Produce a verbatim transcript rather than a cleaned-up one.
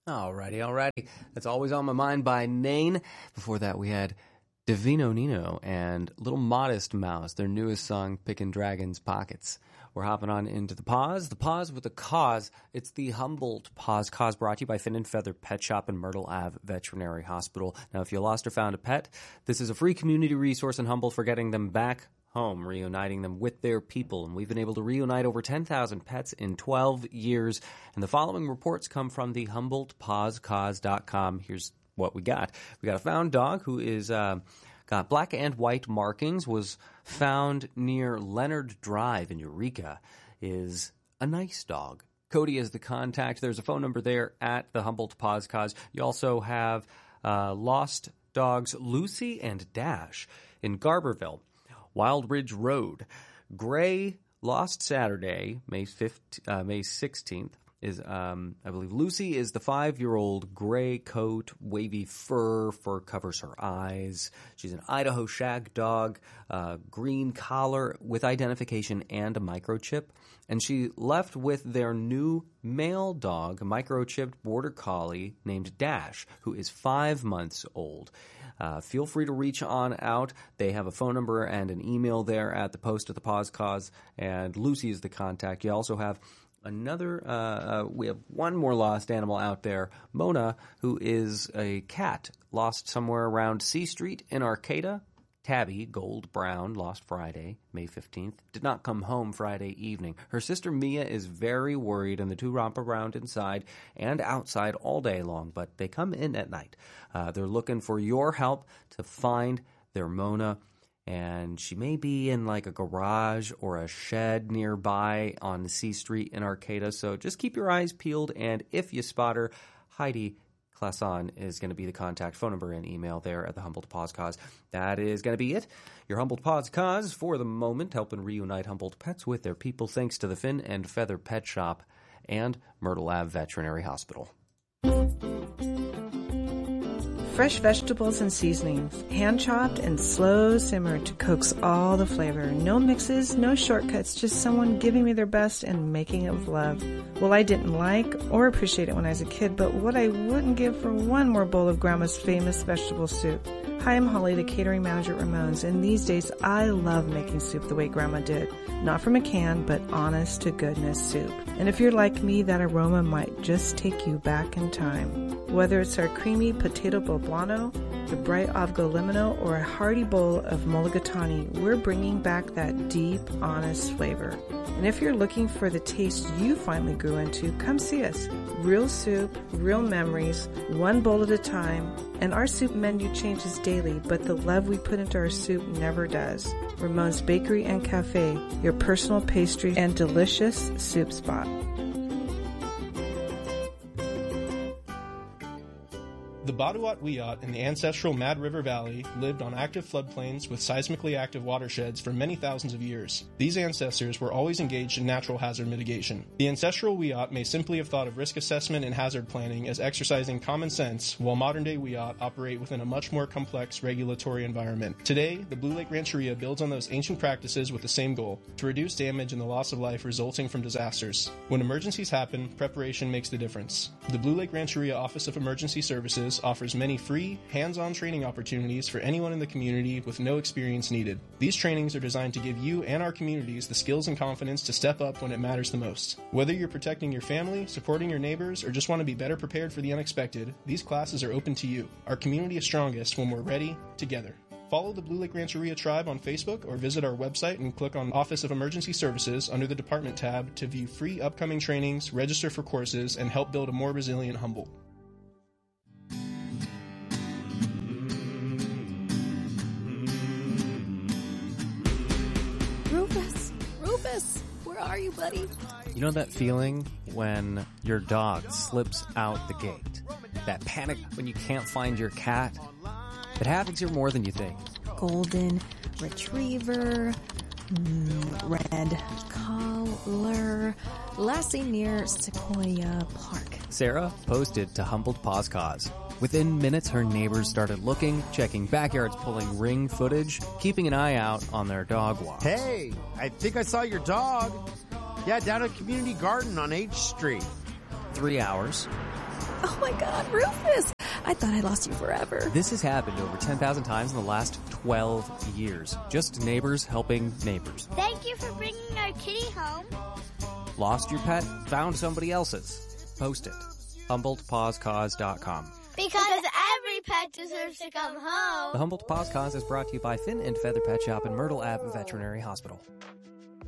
Alrighty, alrighty. That's Always on My Mind by Nain. Before that, we had Divino Nino and Little Modest Mouse, their newest song, Pickin' Dragon's Pockets. We're hopping on into the pause. The pause with a cause. It's the Humboldt Pause Cause, brought to you by Fin and Feather Pet Shop and Myrtle Ave Veterinary Hospital. Now, if you lost or found a pet, this is a free community resource in Humboldt for getting them back home, reuniting them with their people. And we've been able to reunite over ten thousand pets in twelve years. And the following reports come from the Humboldt Paws Cause dot com. Here's what we got. We got a found dog who is uh, got black and white markings, was found near Leonard Drive in Eureka, is a nice dog. Cody is the contact. There's a phone number there at the Humboldt Paws Cause. You also have uh, lost dogs Lucy and Dash in Garberville. Wild Ridge Road. Gray lost Saturday, May fifteenth, uh, May sixteenth. Is um, I believe Lucy is the five-year-old gray coat, wavy fur. Fur covers her eyes. She's an Idaho shag dog, uh, green collar with identification and a microchip. And she left with their new male dog, a microchipped border collie named Dash, who is five months old. Uh, feel free to reach on out. They have a phone number and an email there at the post of the Paws Cause, and Lucy is the contact. You also have another, uh, uh, we have one more lost animal out there, Mona, who is a cat lost somewhere around C Street in Arcata. Tabby, gold brown, lost Friday, May fifteenth, did not come home Friday evening. Her sister Mia is very worried, and the two romp around inside and outside all day long, but they come in at night. Uh, they're looking for your help to find their Mona, and she may be in like a garage or a shed nearby on C Street in Arcata, so just keep your eyes peeled, and if you spot her, Heidi Classon is going to be the contact phone number and email there at the Humboldt Paws Cause. That is going to be it. Your Humboldt Paws Cause for the moment, helping reunite Humboldt pets with their people, thanks to the Fin and Feather Pet Shop and Myrtle Ave Veterinary Hospital. Fresh vegetables and seasonings, hand-chopped and slow simmered to coax all the flavor. No mixes, no shortcuts, just someone giving me their best and making it with love. Well, I didn't like or appreciate it when I was a kid, but what I wouldn't give for one more bowl of Grandma's famous vegetable soup. Hi, I'm Holly, the catering manager at Ramone's, and these days I love making soup the way Grandma did. Not from a can, but honest to goodness soup. And if you're like me, that aroma might just take you back in time. Whether it's our creamy potato poblano, the bright avgo limino, or a hearty bowl of mulligatawny, we're bringing back that deep, honest flavor. And if you're looking for the taste you finally grew into, come see us. Real soup, real memories, one bowl at a time. And our soup menu changes daily, but the love we put into our soup never does. Ramone's Bakery and Cafe, your personal pastry and delicious soup spot. The Baduat Wiyot in the ancestral Mad River Valley lived on active floodplains with seismically active watersheds for many thousands of years. These ancestors were always engaged in natural hazard mitigation. The ancestral Wiyot may simply have thought of risk assessment and hazard planning as exercising common sense, while modern-day Wiyot operate within a much more complex regulatory environment. Today, the Blue Lake Rancheria builds on those ancient practices with the same goal, to reduce damage and the loss of life resulting from disasters. When emergencies happen, preparation makes the difference. The Blue Lake Rancheria Office of Emergency Services offers many free, hands-on training opportunities for anyone in the community with no experience needed. These trainings are designed to give you and our communities the skills and confidence to step up when it matters the most. Whether you're protecting your family, supporting your neighbors, or just want to be better prepared for the unexpected, these classes are open to you. Our community is strongest when we're ready, together. Follow the Blue Lake Rancheria Tribe on Facebook or visit our website and click on Office of Emergency Services under the Department tab to view free upcoming trainings, register for courses, and help build a more resilient Humboldt. Rufus! Rufus! Where are you, buddy? You know that feeling when your dog slips out the gate? That panic when you can't find your cat? It happens here more than you think. Golden Retriever, mm, Red Collar, Lassie near Sequoia Park. Sarah posted to Humboldt Paws Cause. Within minutes, her neighbors started looking, checking backyards, pulling ring footage, keeping an eye out on their dog walks. Hey, I think I saw your dog. Yeah, down at Community Garden on H Street. Three hours. Oh my God, Rufus! I thought I lost you forever. This has happened over ten thousand times in the last twelve years. Just neighbors helping neighbors. Thank you for bringing our kitty home. Lost your pet? Found somebody else's. Post it. Humboldt Paws Cause dot com. Because every pet deserves to come home. The Humboldt Paws Cause is brought to you by Fin and Feather Pet Shop and Myrtle Ave Veterinary Hospital.